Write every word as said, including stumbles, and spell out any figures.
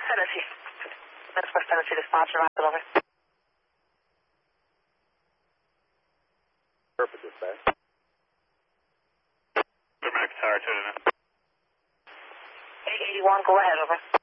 Tennessee. Northwest Tennessee to sponsor, round over. Perfect dispatch. Max Tower, two to eight eighty-one, go ahead, over.